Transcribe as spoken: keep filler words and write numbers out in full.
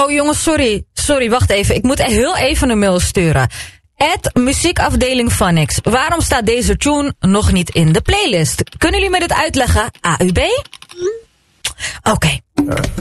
Oh jongens, sorry. Sorry, wacht even. Ik moet heel even een mail sturen. At muziekafdeling Phonics. Waarom staat deze tune nog niet in de playlist? Kunnen jullie me dit uitleggen? A U B? Oké. Okay.